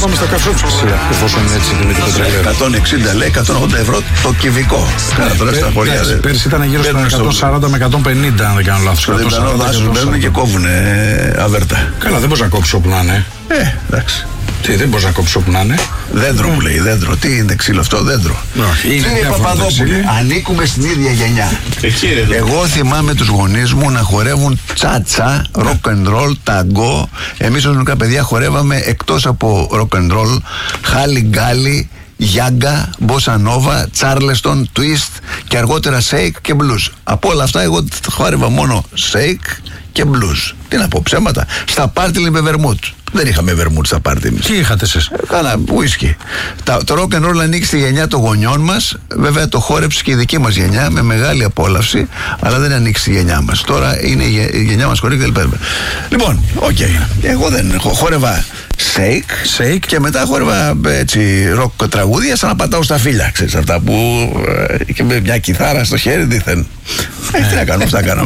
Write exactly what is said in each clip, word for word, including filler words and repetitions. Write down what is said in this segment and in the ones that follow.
Πάμε στα καφρόψια, εφόσον είναι έτσι τιμή του πετρελαίου. εκατόν εξήντα λέει, εκατόν ογδόντα ευρώ το κυβικό. Κάνα τώρα στα χωριά. Πέρσι ήταν γύρω στα εκατόν σαράντα με εκατόν πενήντα, αν δεν κάνω λάθος. Στο διπλανό δάσος μπαίνουν και κόβουν αβέρτα. Καλά, δεν μπορείς να κόψεις όπου να είναι. Ε, εντάξει. Τι, δεν μπορείς να κόψεις όπου να είναι. Δέντρο που λέει, δέντρο. Τι είναι ξύλο αυτό, δέντρο. Κύριε Παπαδόπουλε, ανήκουμε στην ίδια γενιά. Εγώ θυμάμαι τους γονείς μου να χορεύουν τσάτσα, rock and roll, ταγκό. Εμείς ως μικρά παιδιά χορεύαμε εκτός από rock and roll, χάλι γκάλι, γιάγκα, μπόσα νόβα, τσάρλεστον, twist και αργότερα shake και blues. Από όλα αυτά εγώ χόρευα μόνο shake και blues. Τι να πω, ψέματα. Στα πάρτι με βερμούτ. Δεν είχαμε βερμούτ στα πάρτι εμείς. Τι είχατε εσείς? Κάνα ουίσκι. Το rock and roll ανήκει στη γενιά των γονιών μας. Βέβαια το χόρεψε και η δική μας γενιά με μεγάλη απόλαυση, αλλά δεν ανήκει στη γενιά μας. Τώρα είναι η γενιά μας χωρί κλπ. Λοιπόν, οκ. Okay. Εγώ δεν χόρευα shake, shake και μετά χόρευα έτσι rock τραγούδια σαν να πατάω στα φύλλα. Ξέρεις αυτά που. Και με μια κιθάρα στο χέρι δίθεν. Ε, τι να κάνω, αυτά κάναμε.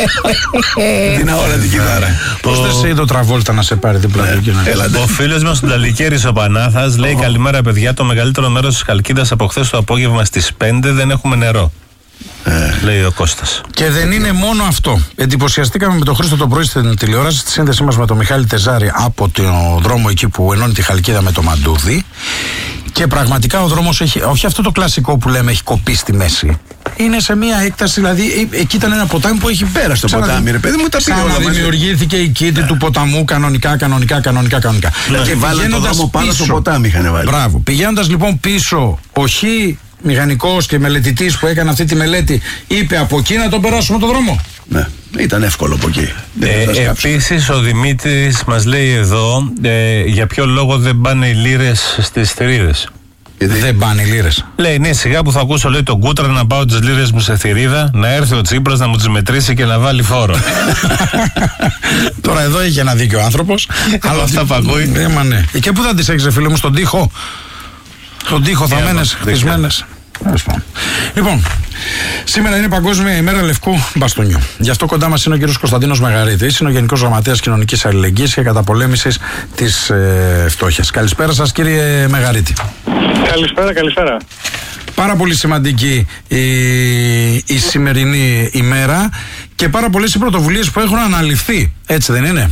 Την ώρα την κιθάρα. Πώς δεν σε είδε ο Τραβόλτα να σε πάρει δίπλα του? Ο φίλος μας ο Νταλικέρης ο Πανάθας λέει: καλημέρα, παιδιά. Το μεγαλύτερο μέρος της Χαλκίδας από χθες το απόγευμα στις πέντε δεν έχουμε νερό. Ε. Λέει ο Κώστας. Και δεν είναι μόνο αυτό. Εντυπωσιαστήκαμε με τον Χρήστο το πρωί στην τηλεόραση, στη σύνδεσή μας με τον Μιχάλη Τεζάρη από τον δρόμο εκεί που ενώνει τη Χαλκίδα με το Μαντούδι. Και πραγματικά ο δρόμος έχει, όχι αυτό το κλασικό που λέμε, έχει κοπεί στη μέση. Είναι σε μια έκταση, δηλαδή εκεί ήταν ένα ποτάμι που έχει πέρασει το ποτάμι, ρε παιδί μου, τα πήγε όλα. Δημιουργήθηκε η κήτη του ποταμού κανονικά, κανονικά, κανονικά, κανονικά. Και βάλανε το δρόμο πάνω στο ποτάμι είχαν βάλει. Μπράβο. Πηγαίνοντας λοιπόν πίσω, ο Χ μηχανικός και μελετητής που έκανε αυτή τη μελέτη είπε από εκεί να τον περάσουμε το δρόμο. Ναι, ήταν εύκολο από εκεί. Ε, επίσης ο Δημήτρης μας λέει εδώ ε, για ποιο λόγο δεν πάνε οι λίρες στις θηρίδες. Δεν πάνε οι λίρες. Λέει ναι, σιγά που θα ακούσω λέει τον Κούτρα να πάω τις λίρες μου σε θηρίδα, να έρθει ο Τσίπρας να μου τις μετρήσει και να βάλει φόρο. Τώρα εδώ είχε ένα δίκιο άνθρωπος. Αλλά αυτά που ακούει. Ναι, ναι. Και πού θα τις έχεις, φίλε μου, στον τοίχο? Στον τοίχο θαμμένες, χτισμένες. Λοιπόν, σήμερα είναι Παγκόσμια ημέρα λευκού μπαστούνιου. Γι' αυτό κοντά μας είναι ο κύριος Κωνσταντίνος Μεγαρίτης, είναι ο Γενικός Γραμματέας Κοινωνικής Αλληλεγγύης και Καταπολέμησης της ε, φτώχειας. Καλησπέρα σας, κύριε Μεγαρίτη. Καλησπέρα, καλησπέρα. Πάρα πολύ σημαντική η, η σημερινή ημέρα και πάρα πολλές οι πρωτοβουλίες που έχουν αναλυφθεί, έτσι δεν είναι?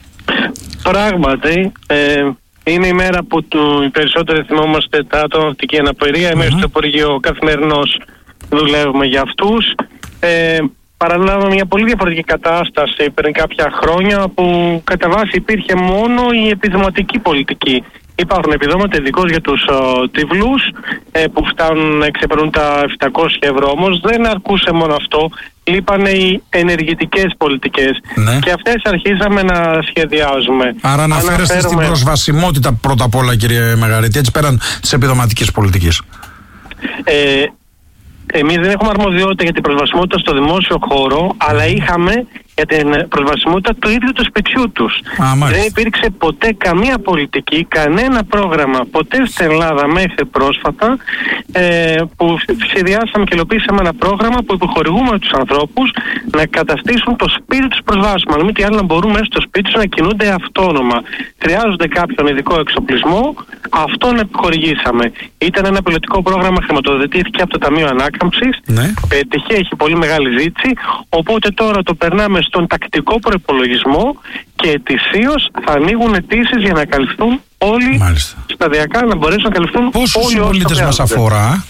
Πράγματι, ε, είναι η μέρα που του, οι περισσότεροι θυμόμαστε τα άτομα με οπτική αναπηρία. Εμείς στο Υπουργείο καθημερινώς δουλεύουμε για αυτούς. Ε, παραλάβαμε μια πολύ διαφορετική κατάσταση πριν κάποια χρόνια που κατά βάση υπήρχε μόνο η επιδοματική πολιτική. Υπάρχουν επιδόματα ειδικώς για τους ο, τυφλούς ε, που φτάνουν να ξεπερνούν τα επτακόσια ευρώ, όμως δεν αρκούσε μόνο αυτό. Λείπανε οι ενεργητικές πολιτικές. Ναι. Και αυτές αρχίσαμε να σχεδιάζουμε. Άρα αναφέρεστε Αναφέρουμε... στην προσβασιμότητα πρώτα απ' όλα, κύριε Μεγαρίτη, έτσι πέραν της επιδοματικής πολιτικής. Ε, εμείς δεν έχουμε αρμοδιότητα για την προσβασιμότητα στο δημόσιο χώρο, αλλά είχαμε για την προσβασιμότητα του ίδιου του σπιτιού τους. Α, δεν υπήρξε ποτέ καμία πολιτική, κανένα πρόγραμμα, ποτέ στην Ελλάδα μέχρι πρόσφατα, ε, που σχεδιάσαμε και υλοποιήσαμε ένα πρόγραμμα που υποχορηγούμε τους ανθρώπους να καταστήσουν το σπίτι τους προσβάσιμο. Αν μη τι άλλο, να μπορούν μέσα στο σπίτι τους να κινούνται αυτόνομα. Χρειάζονται κάποιον ειδικό εξοπλισμό, αυτόν επιχορηγήσαμε. Ήταν ένα πιλωτικό πρόγραμμα, χρηματοδοτήθηκε από το Ταμείο Ανάκαμψης. Ναι. Πέτυχε, έχει πολύ μεγάλη ζήτηση. Οπότε τώρα το περνάμε στον τακτικό προϋπολογισμό και ετησίως θα ανοίγουν αιτήσεις για να καλυφθούν όλοι. Μάλιστα. Σταδιακά να μπορέσουν να καλυφθούν. Πόσους συμπολίτες μας αφορά?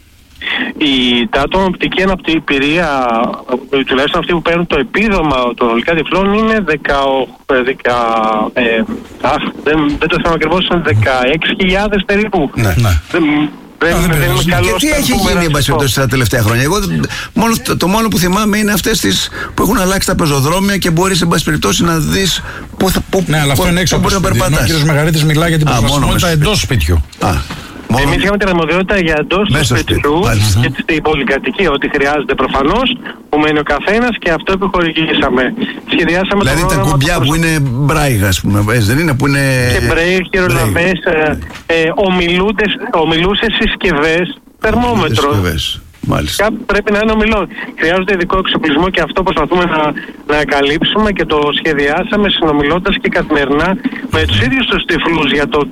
Η, τα άτομα με οπτική αναπηρία, τουλάχιστον αυτοί που παίρνουν το επίδομα των ολικά τυφλών, είναι δέκα, δέκα, ε, αχ, δεν, δεν το θυμάμαι ακριβώς, είναι δεκαέξι χιλιάδες περίπου. Ναι, ναι. Δεν, Δεν, δεν, δεν είμαι καλός. Και τι έχει γίνει εμπασχετώσει τα τελευταία χρόνια? Εγώ μόνο, το, το μόνο που θυμάμαι είναι αυτές τις που έχουν αλλάξει τα πεζοδρόμια και μπορείς εν πάση περιπτώσει να δεις πού θα που, ναι, αλλά αυτό είναι έξω από το σπίτι. Ο κύριος Μεγαρίτης μιλάει για την προσβασιμότητα εντός σπιτιού. Α. Εμείς είχαμε την αρμοδιότητα για εντός του σπιτιού και στην πολυκατοικία, ό,τι χρειάζεται προφανώς, που μένει ο καθένας, και αυτό επιχορηγήσαμε. Σχεδιάσαμε δηλαδή το τα κουμπιά που είναι μπράιγα, ας πούμε, δεν είναι που είναι. Και μπρέιγ, χειρολαβές, ε, ε, ομιλούσες συσκευές, θερμόμετρο. Μάλιστα. Κάπου πρέπει να είναι ομιλό. Χρειάζεται ειδικό εξοπλισμό και αυτό προσπαθούμε να, να καλύψουμε και το σχεδιάσαμε συνομιλώντας και καθημερινά με τους ίδιους τους τυφλούς για το